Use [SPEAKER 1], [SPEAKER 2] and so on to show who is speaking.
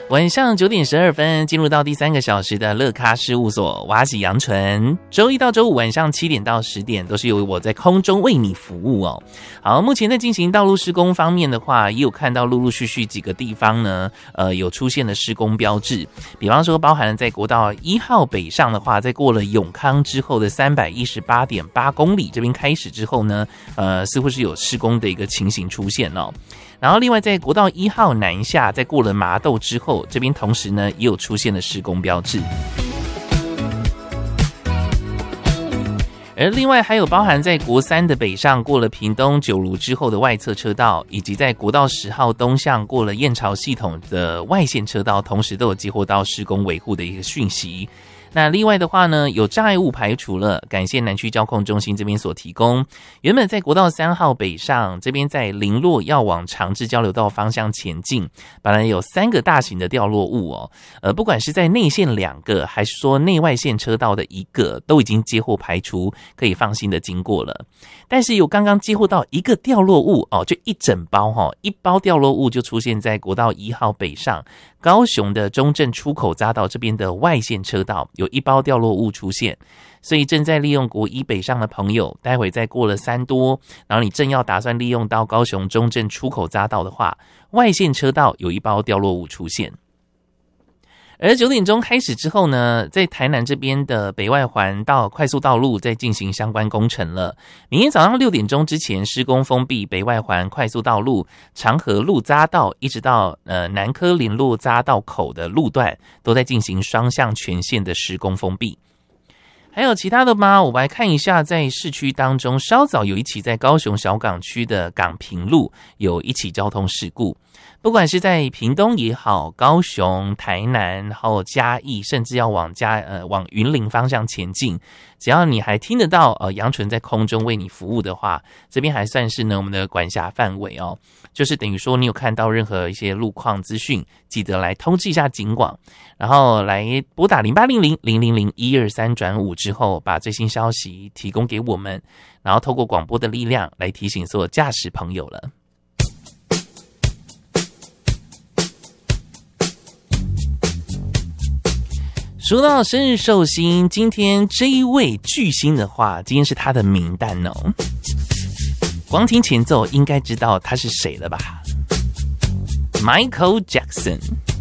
[SPEAKER 1] 晚上9点12分，进入到第3个小时的乐咖事务所，我是杨纯。周一到周五晚上7点到10点，都是由我在空中为你服务哦。好，目前在进行道路施工方面的话，也有看到陆陆续续几个地方呢，有出现了施工标志。比方说，包含了在国道1号北上的话，在过了永康之后的318.8公里这边开始之后呢，似乎是有施工的一个情形出现哦。然后另外在国道1号南下，在过了麻豆之后，这边同时呢也有出现了施工标志。而另外还有包含在国3的北上过了屏东九如之后的外侧车道，以及在国道10号东向过了燕巢系统的外线车道，同时都有接获到施工维护的一个讯息。那另外的话呢，有障碍物排除了，感谢南区交控中心这边所提供。原本在国道3号北上这边，在林落要往长治交流道方向前进，本来有3个大型的掉落物哦，不管是在内线2个，还是说内外线车道的1个，都已经接获排除，可以放心的经过了。但是有刚刚接获到1个掉落物哦，就一整包哦，一包掉落物就出现在国道1号北上高雄的中正出口匝道这边的外线车道，有1包掉落物出现。所以正在利用国1北上的朋友，待会再过了3多，然后你正要打算利用到高雄中正出口匝道的话，外线车道有1包掉落物出现。而9点钟开始之后呢，在台南这边的北外环到快速道路在进行相关工程了。明天早上6点钟之前施工封闭北外环快速道路长河路匝道，一直到南科联络匝道口的路段，都在进行双向全线的施工封闭。还有其他的吗？我们来看一下，在市区当中，稍早有一起在高雄小港区的港平路有一起交通事故。不管是在屏东也好，高雄、台南，然后嘉义，甚至要往云林方向前进，只要你还听得到杨纯在空中为你服务的话，这边还算是呢我们的管辖范围哦。就是等于说你有看到任何一些路况资讯，记得来通知一下警广，然后来拨打0800-000-123-5之后，把最新消息提供给我们，然后透过广播的力量来提醒所有驾驶朋友了。说到生日寿星，今天这一位巨星的话，今天是他的名单哦。光听前奏应该知道他是谁了吧？ Michael Jackson。